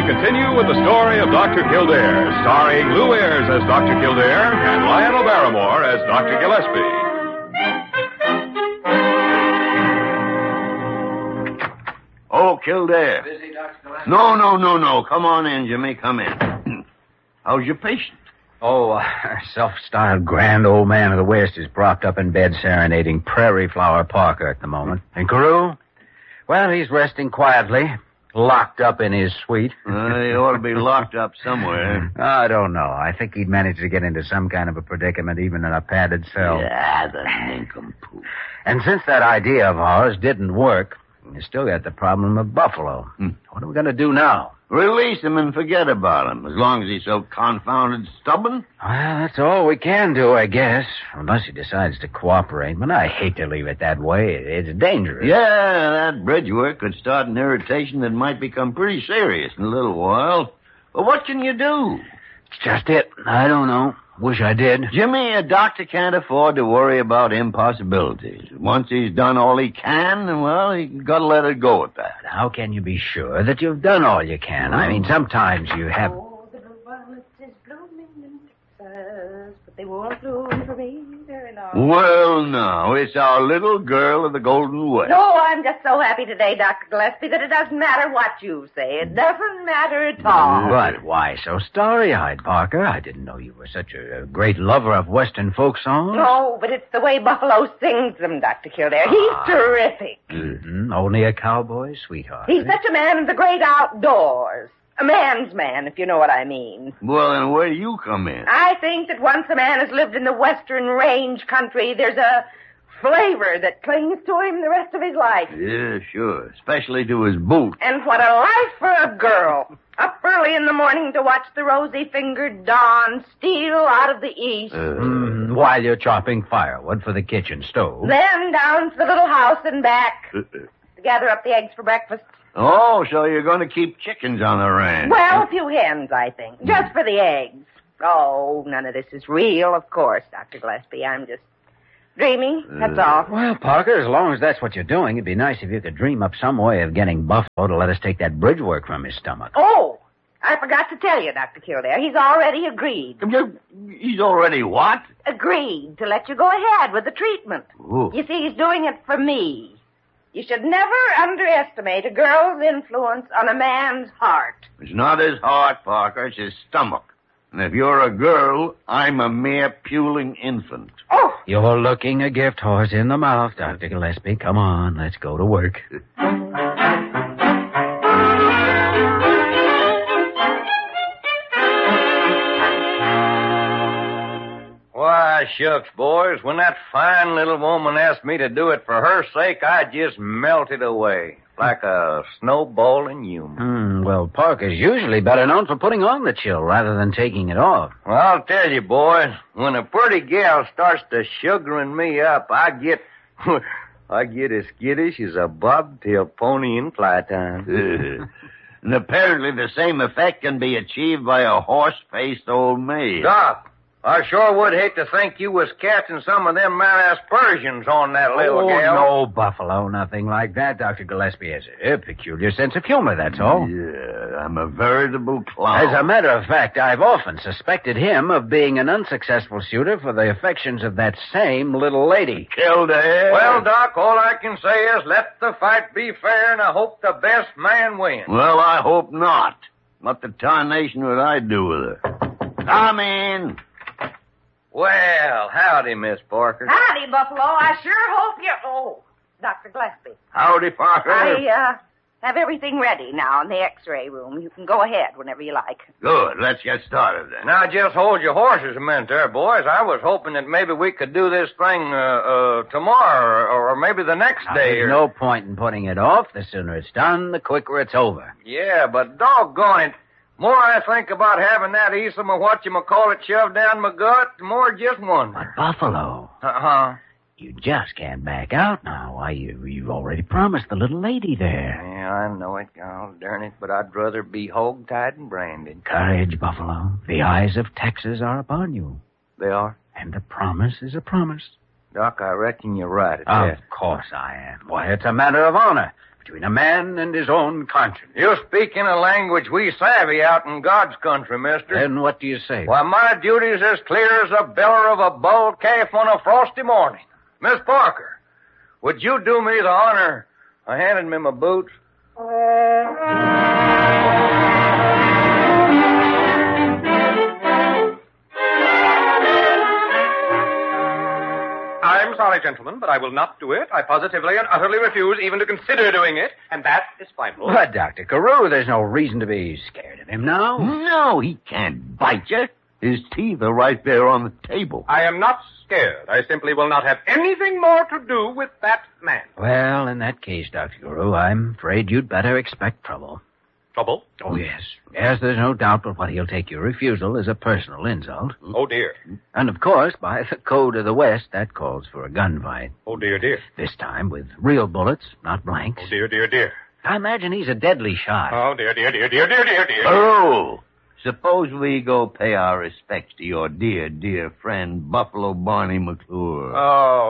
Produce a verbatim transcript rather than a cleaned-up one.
continue with the story of Doctor Kildare, starring Lou Ayres as Doctor Kildare and Lionel Barrymore as Doctor Gillespie. Oh, Kildare. Busy, Doctor Gillespie? No, no, no, no. Come on in, Jimmy. Come in. How's your patient? Oh, uh, self-styled grand old man of the West is propped up in bed serenading Prairie Flower Parker at the moment. And Carew? Well, he's resting quietly, locked up in his suite. Uh, he ought to be locked up somewhere. I don't know. I think he'd manage to get into some kind of a predicament even in a padded cell. Yeah, the nincompoop. And since that idea of ours didn't work, we still got the problem of Buffalo. Hmm. What are we going to do now? Release him and forget about him, as long as he's so confounded stubborn. Well, that's all we can do, I guess, unless he decides to cooperate. But I hate to leave it that way. It's dangerous. Yeah, that bridge work could start an irritation that might become pretty serious in a little while. But what can you do? It's just it. I don't know. Wish I did. Jimmy, a doctor can't afford to worry about impossibilities. Once he's done all he can, well, he gotta let it go at that. How can you be sure that you've done all you can? I mean, sometimes you have... Oh, the violet is blooming in Texas, but they won't bloom for me very long. Well, now, it's our little girl of the Golden West. No, I'm just so happy today, Doctor Gillespie, that it doesn't matter what you say. It doesn't matter at all. But why so starry-eyed, Parker? I didn't know you were such a, a great lover of Western folk songs. No, but it's the way Buffalo sings them, Doctor Kildare. He's Ah. terrific. Mm-hmm. Only a cowboy's sweetheart. He's such a man of the great outdoors. A man's man, if you know what I mean. Well, then where do you come in? I think that once a man has lived in the Western range country, there's a flavor that clings to him the rest of his life. Yeah, sure. Especially to his boots. And what a life for a girl. Up early in the morning to watch the rosy-fingered dawn steal out of the east. Uh, Mm, while you're chopping firewood for the kitchen stove. Then down to the little house and back uh, to gather up the eggs for breakfast. oh, so you're going to keep chickens on the ranch. Well, a few hens, I think. Just for the eggs. Oh, none of this is real, of course, Doctor Gillespie. I'm just dreaming, that's all. Well, Parker, as long as that's what you're doing, it'd be nice if you could dream up some way of getting Buffalo to let us take that bridge work from his stomach. Oh, I forgot to tell you, Doctor Kildare. He's already agreed. He's already what? Agreed to let you go ahead with the treatment. Ooh. You see, he's doing it for me. You should never underestimate a girl's influence on a man's heart. It's not his heart, Parker. It's his stomach. And if you're a girl, I'm a mere puling infant. Oh, You're looking a gift horse in the mouth, Doctor Gillespie. Come on, let's go to work. Why, shucks, boys, when that fine little woman asked me to do it for her sake, I just melted away like a snowball in human. Hmm, well, Parker's usually better known for putting on the chill rather than taking it off. Well, I'll tell you, boys, when a pretty gal starts to sugaring me up, I get... I get as skittish as a bobtail pony in fly time. And apparently the same effect can be achieved by a horse-faced old maid. Doc, I sure would hate to think you was casting some of them mad aspersions on that little oh, gal. no, Buffalo, nothing like that. Doctor Gillespie has a peculiar sense of humor, that's all. Yeah, I'm a veritable clown. As a matter of fact, I've often suspected him of being an unsuccessful suitor for the affections of that same little lady. Kildare. Well, Doc, all I can say is let the fight be fair, and I hope the best man wins. Well, I hope not. What the tarnation would I do with her? Come in. Well, howdy, Miss Parker. howdy, Buffalo. I sure hope you're... Oh, Doctor Gillespie. Howdy, Parker. I, uh, have everything ready now in the x-ray room. You can go ahead whenever you like. Good. Let's get started then. Now, just hold your horses a minute there, boys. I was hoping that maybe we could do this thing uh, uh, tomorrow or, or maybe the next Now, day. there's or... no point in putting it off. The sooner it's done, the quicker it's over. Yeah, but doggone it. More I think about having that easel or whatchamacallit shoved down my gut, the more I just wonder. But, Buffalo, Uh-huh. you just can't back out now. Why, you, you've already promised the little lady there. Yeah, I know it. Oh, darn it, but I'd rather be hog-tied and branded. Courage, Buffalo. The eyes of Texas are upon you. They are? And a promise is a promise. Doc, I reckon you're right at Of that. course I am. Why, it's a matter of honor. between a man and his own conscience. You speak in a language we savvy out in God's country, mister. Then what do you say? Why, my duty's as clear as the beller of a bull calf on a frosty morning. Miss Parker, would you do me the honor of handing me my boots? I'm sorry, gentlemen, but I will not do it. I positively and utterly refuse even to consider doing it, and that is final. But, Doctor Carew, there's no reason to be scared of him now. No, he can't bite you. His teeth are right there on the table. I am not scared. I simply will not have anything more to do with that man. Well, in that case, Doctor Carew, I'm afraid you'd better expect trouble. Trouble? Oh, yes. Yes, there's no doubt but what he'll take your refusal as a personal insult. Oh, dear. And, of course, by the code of the West, that calls for a gunfight. Oh, dear, dear. This time with real bullets, not blanks. Oh, dear, dear, dear. I imagine he's a deadly shot. Oh, dear, dear, dear, dear, dear, dear, dear. Oh, suppose we go pay our respects to your dear, dear friend, Buffalo Barney McClure. Oh.